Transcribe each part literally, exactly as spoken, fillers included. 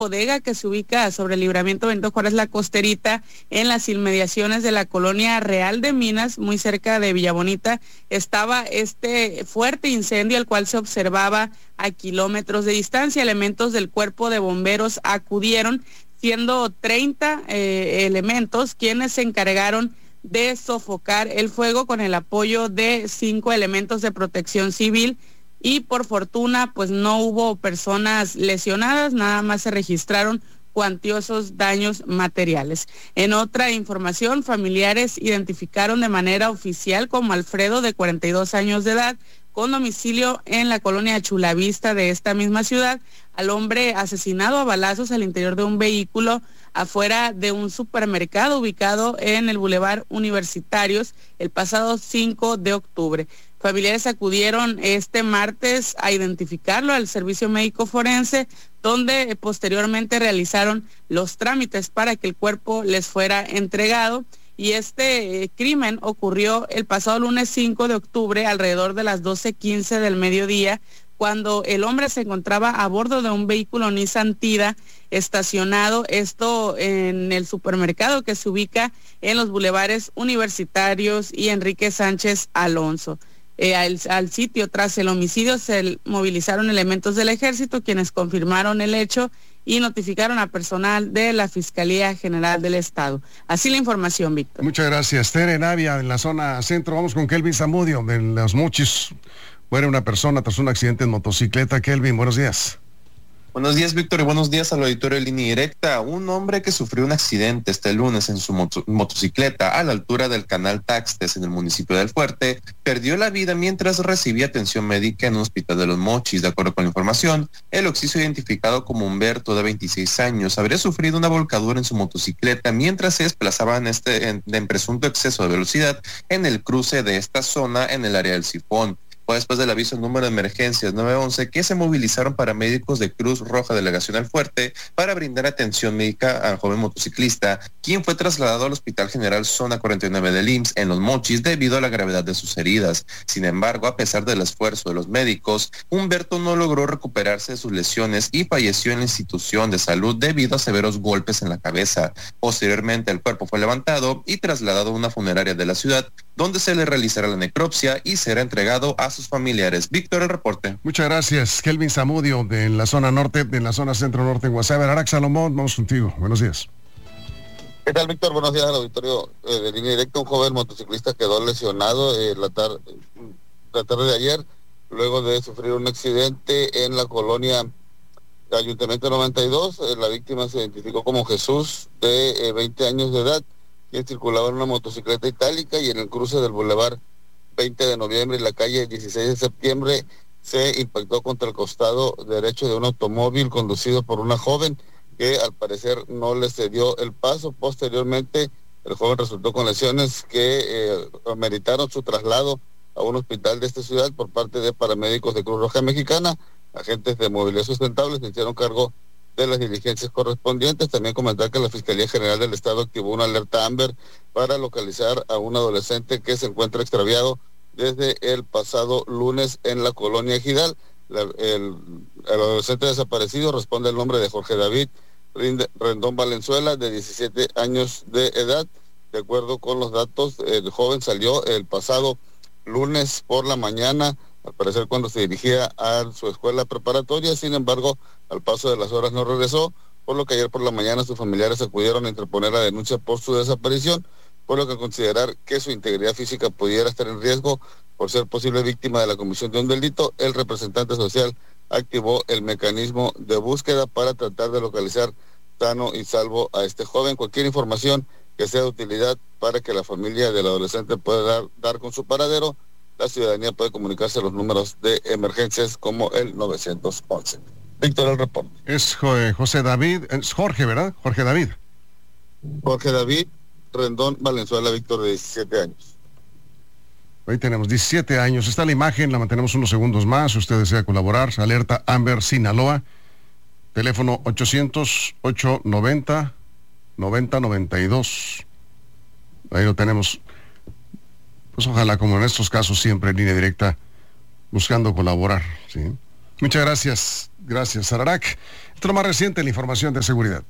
bodega que se ubica sobre el Libramiento Benito Juárez La Costerita, en las inmediaciones de la colonia Real de Minas, muy cerca de Villa Bonita, estaba este fuerte incendio, el cual se observaba a kilómetros de distancia. Elementos del Cuerpo de Bomberos acudieron, siendo treinta eh, elementos quienes se encargaron de sofocar el fuego con el apoyo de cinco elementos de protección civil. Y por fortuna, pues no hubo personas lesionadas, nada más se registraron cuantiosos daños materiales. En otra información, familiares identificaron de manera oficial como Alfredo, de cuarenta y dos años de edad, con domicilio en la colonia Chulavista de esta misma ciudad, al hombre asesinado a balazos al interior de un vehículo afuera de un supermercado ubicado en el Boulevard Universitarios el pasado cinco de octubre. Familiares acudieron este martes a identificarlo al servicio médico forense, donde posteriormente realizaron los trámites para que el cuerpo les fuera entregado. Y este eh, crimen ocurrió el pasado lunes cinco de octubre alrededor de las doce quince del mediodía, cuando el hombre se encontraba a bordo de un vehículo Nissan Tida estacionado, esto en el supermercado que se ubica en los bulevares Universitarios y Enrique Sánchez Alonso. Eh, al, al sitio tras el homicidio se movilizaron elementos del ejército, quienes confirmaron el hecho y notificaron a personal de la Fiscalía General del Estado. Así la información, Víctor. Muchas gracias. Tere Navia, en la zona centro. Vamos con Kelvin Zamudio, de Los Mochis. Muere una persona tras un accidente en motocicleta. Kelvin, buenos días. Buenos días, Víctor, y buenos días al auditorio de Línea Directa. Un hombre que sufrió un accidente este lunes en su moto- motocicleta a la altura del canal Taxtes en el municipio del Fuerte perdió la vida mientras recibía atención médica en un hospital de Los Mochis. De acuerdo con la información, el occiso, identificado como Humberto, de veintiséis años, habría sufrido una volcadura en su motocicleta mientras se desplazaba en, este, en, en presunto exceso de velocidad en el cruce de esta zona en el área del Sifón. Después del aviso número de emergencias nueve once, que se movilizaron paramédicos de Cruz Roja Delegación al Fuerte para brindar atención médica al joven motociclista, quien fue trasladado al Hospital General Zona cuarenta y nueve del I M S S en Los Mochis debido a la gravedad de sus heridas. Sin embargo, a pesar del esfuerzo de los médicos, Humberto no logró recuperarse de sus lesiones y falleció en la institución de salud debido a severos golpes en la cabeza. Posteriormente, el cuerpo fue levantado y trasladado a una funeraria de la ciudad, donde se le realizará la necropsia y será entregado a sus familiares. Víctor, el reporte. Muchas gracias, Kelvin Zamudio, de en la zona norte, de en la zona centro-norte en Guasave. Arac Salomón, vamos contigo. Buenos días. ¿Qué tal, Víctor? Buenos días al auditorio eh, de Línea Directa. Un joven motociclista quedó lesionado eh, la, tar la tarde de ayer, luego de sufrir un accidente en la colonia Ayuntamiento noventa y dos. Eh, la víctima se identificó como Jesús, de eh, veinte años de edad, quien circulaba en una motocicleta itálica, y en el cruce del Boulevard veinte de noviembre y la calle dieciséis de septiembre se impactó contra el costado derecho de un automóvil conducido por una joven que al parecer no le cedió el paso. Posteriormente, el joven resultó con lesiones que eh, ameritaron su traslado a un hospital de esta ciudad por parte de paramédicos de Cruz Roja Mexicana. Agentes de Movilidad Sustentable se hicieron cargo de las diligencias correspondientes. También comentar que la Fiscalía General del Estado activó una alerta Amber para localizar a un adolescente que se encuentra extraviado desde el pasado lunes en la colonia Ejidal. La, el, el adolescente desaparecido responde al nombre de Jorge David Rendón Valenzuela, de diecisiete años de edad. De acuerdo con los datos, el joven salió el pasado lunes por la mañana, al parecer cuando se dirigía a su escuela preparatoria. Sin embargo, al paso de las horas no regresó, por lo que ayer por la mañana sus familiares acudieron a interponer la denuncia por su desaparición, por lo que considerar que su integridad física pudiera estar en riesgo por ser posible víctima de la comisión de un delito. El representante social activó el mecanismo de búsqueda para tratar de localizar sano y salvo a este joven. Cualquier información que sea de utilidad para que la familia del adolescente pueda dar, dar con su paradero, la ciudadanía puede comunicarse a los números de emergencias como el nueve once. Víctor, el reporte. Es José David, es Jorge, ¿verdad? Jorge David. Jorge David Rendón Valenzuela, Víctor, de diecisiete años. Ahí tenemos diecisiete años. Está la imagen, la mantenemos unos segundos más. Si usted desea colaborar, alerta Amber Sinaloa. Teléfono ochocientos, ochocientos noventa, noventa noventa y dos. Ahí lo tenemos. Pues ojalá, como en estos casos, siempre en Línea Directa, buscando colaborar, ¿sí? Muchas gracias. Gracias, Ararac. Esto es lo más reciente en la información de seguridad.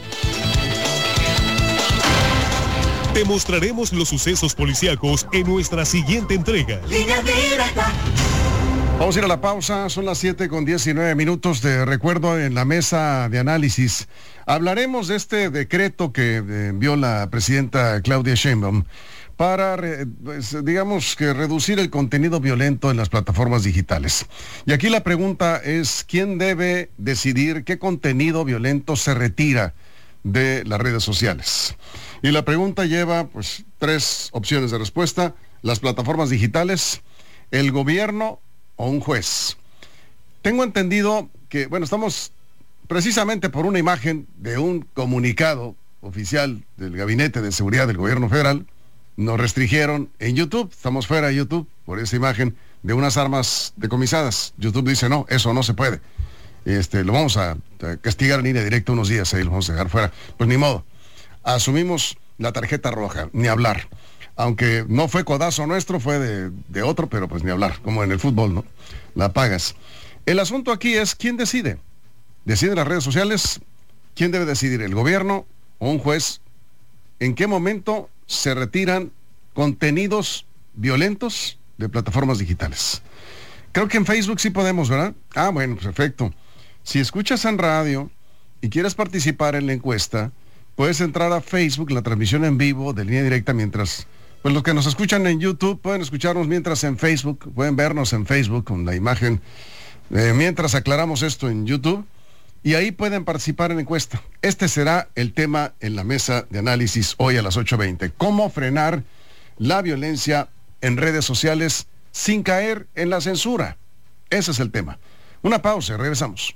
Te mostraremos los sucesos policíacos en nuestra siguiente entrega. Línea Directa. Vamos a ir a la pausa, son las siete con diecinueve minutos. De recuerdo, en la mesa de análisis hablaremos de este decreto que envió la presidenta Claudia Sheinbaum para, pues, digamos que reducir el contenido violento en las plataformas digitales. Y aquí la pregunta es, ¿quién debe decidir qué contenido violento se retira de las redes sociales? Y la pregunta lleva, pues, tres opciones de respuesta: las plataformas digitales, el gobierno o un juez. Tengo entendido que, bueno, estamos precisamente por una imagen de un comunicado oficial del Gabinete de Seguridad del Gobierno Federal, nos restringieron en YouTube, estamos fuera de YouTube por esa imagen de unas armas decomisadas. YouTube dice, no, eso no se puede. Este, lo vamos a, a castigar en línea directa unos días, ahí lo vamos a dejar fuera. Pues ni modo, asumimos la tarjeta roja, ni hablar. Aunque no fue codazo nuestro, fue de, de otro, pero pues ni hablar, como en el fútbol, ¿no? La pagas. El asunto aquí es, ¿quién decide? ¿Deciden las redes sociales? ¿Quién debe decidir? ¿El gobierno o un juez? ¿En qué momento se retiran contenidos violentos de plataformas digitales? Creo que en Facebook sí podemos, ¿verdad? Ah, bueno, perfecto. Si escuchas en radio y quieres participar en la encuesta, puedes entrar a Facebook, la transmisión en vivo de Línea Directa, mientras... Pues los que nos escuchan en YouTube pueden escucharnos mientras en Facebook, pueden vernos en Facebook con la imagen, eh, mientras aclaramos esto en YouTube, y ahí pueden participar en la encuesta. Este será el tema en la mesa de análisis hoy a las ocho veinte. ¿Cómo frenar la violencia en redes sociales sin caer en la censura? Ese es el tema. Una pausa, regresamos.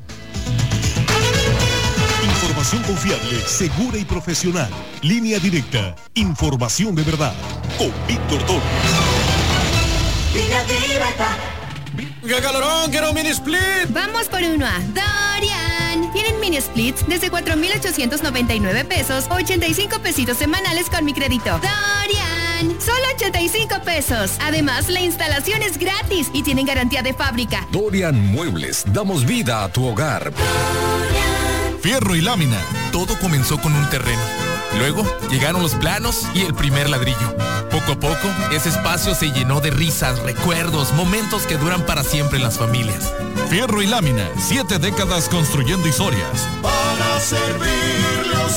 Información confiable, segura y profesional. Línea Directa. Información de verdad. Con Víctor Torres. Línea Directa. ¡Qué calorón! ¡Quiero un mini split! Vamos por uno a Dorian. Tienen mini splits desde cuatro mil ochocientos noventa y nueve pesos, ochenta y cinco pesitos semanales con mi crédito. Dorian. Solo ochenta y cinco pesos. Además, la instalación es gratis y tienen garantía de fábrica. Dorian Muebles. Damos vida a tu hogar. Dorian. Fierro y lámina. Todo comenzó con un terreno. Luego llegaron los planos y el primer ladrillo. Poco a poco, ese espacio se llenó de risas, recuerdos, momentos que duran para siempre en las familias. Fierro y lámina, siete décadas construyendo historias. Para servirle a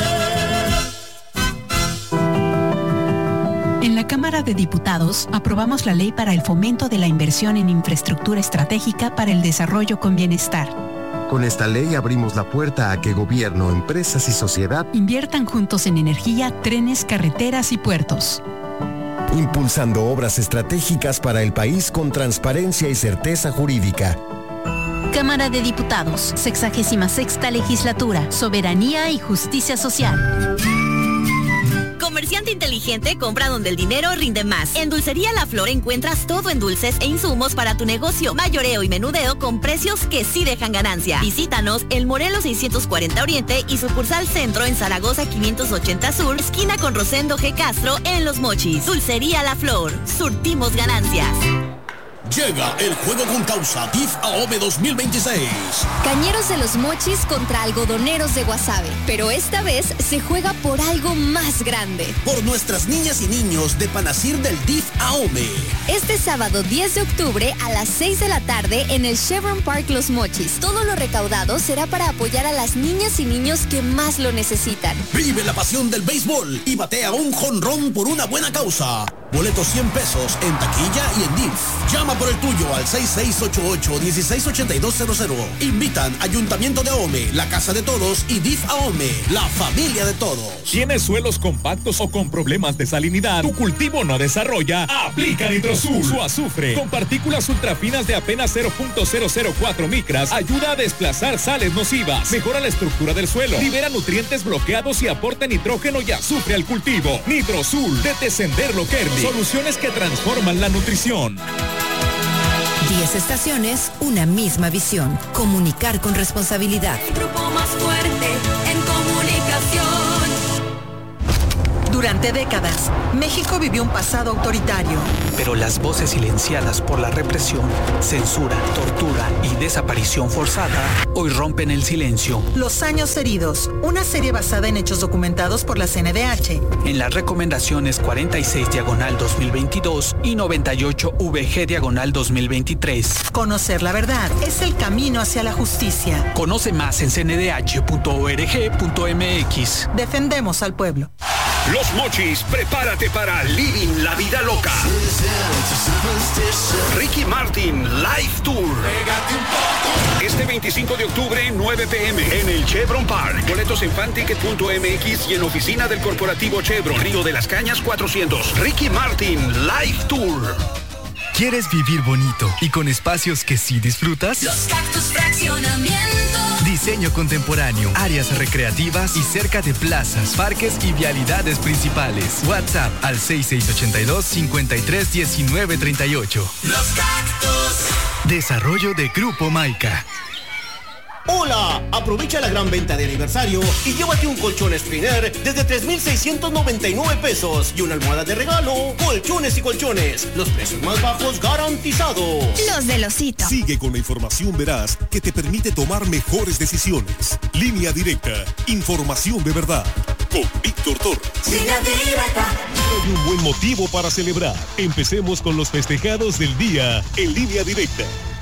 usted. En la Cámara de Diputados aprobamos la ley para el fomento de la inversión en infraestructura estratégica para el desarrollo con bienestar. Con esta ley abrimos la puerta a que gobierno, empresas y sociedad inviertan juntos en energía, trenes, carreteras y puertos. Impulsando obras estratégicas para el país con transparencia y certeza jurídica. Cámara de Diputados, sexagésima sexta legislatura, soberanía y justicia social. Comerciante inteligente, compra donde el dinero rinde más. En Dulcería La Flor encuentras todo en dulces e insumos para tu negocio. Mayoreo y menudeo con precios que sí dejan ganancia. Visítanos en Morelos seiscientos cuarenta Oriente y sucursal Centro en Zaragoza quinientos ochenta Sur, esquina con Rosendo G. Castro en Los Mochis. Dulcería La Flor, surtimos ganancias. Llega el juego con causa D I F AOME dos mil veintiséis. Cañeros de Los Mochis contra algodoneros de Guasave. Pero esta vez se juega por algo más grande. Por nuestras niñas y niños de Panacir del D I F AOME. Este sábado diez de octubre a las seis de la tarde en el Chevron Park Los Mochis. Todo lo recaudado será para apoyar a las niñas y niños que más lo necesitan. Vive la pasión del béisbol y batea un jonrón por una buena causa. Boletos cien pesos en taquilla y en D I F. Llama por el tuyo al seis seis ocho ocho, uno seis ocho dos cero cero. Invitan Ayuntamiento de AOME, La Casa de Todos y D I F AOME, la familia de todos. ¿Tienes suelos compactos o con problemas de salinidad? ¿Tu cultivo no desarrolla? Aplica Nitrosul. Su azufre, con partículas ultrafinas de apenas cero punto cero cero cuatro micras, ayuda a desplazar sales nocivas, mejora la estructura del suelo, libera nutrientes bloqueados y aporta nitrógeno y azufre al cultivo. Nitrosul, de Descenderlo Kerry. Soluciones que transforman la nutrición. diez estaciones, una misma visión. Comunicar con responsabilidad. El grupo más fuerte en comunicación. Durante décadas, México vivió un pasado autoritario. Pero las voces silenciadas por la represión, censura, tortura y desaparición forzada hoy rompen el silencio. Los años heridos, una serie basada en hechos documentados por la C N D H. En las recomendaciones cuarenta y seis diagonal dos mil veintidós y noventa y ocho V G diagonal dos mil veintitrés. Conocer la verdad es el camino hacia la justicia. Conoce más en c n d h punto org punto m x. Defendemos al pueblo. Los Mochis, prepárate para Living la Vida Loca. Ricky Martin Live Tour. Este veinticinco de octubre, nueve p m en el Chevron Park. Boletos en fanticket punto m x y en oficina del corporativo Chevron. Río de las Cañas cuatrocientos. Ricky Martin Live Tour. ¿Quieres vivir bonito y con espacios que sí disfrutas? Los Cactus Fraccionamiento. Diseño contemporáneo, áreas recreativas y cerca de plazas, parques y vialidades principales. WhatsApp al seis seis ocho dos, cinco tres uno nueve tres ocho. Los Cactus. Desarrollo de Grupo Maica. Hola, aprovecha la gran venta de aniversario y llévate un colchón Spriner desde tres mil seiscientos noventa y nueve pesos y una almohada de regalo. Colchones y colchones, los precios más bajos garantizados. Los del Osito. Sigue con la información veraz que te permite tomar mejores decisiones. Línea Directa, información de verdad. Con Víctor Torres. Línea Directa. Hay un buen motivo para celebrar. Empecemos con los festejados del día en Línea Directa.